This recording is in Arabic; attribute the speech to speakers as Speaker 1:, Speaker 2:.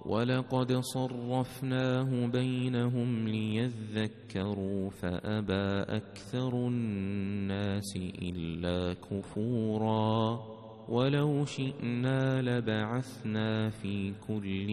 Speaker 1: ولقد صرفناه بينهم ليذكروا فأبى أكثر الناس إلا كفورا ولو شئنا لبعثنا في كل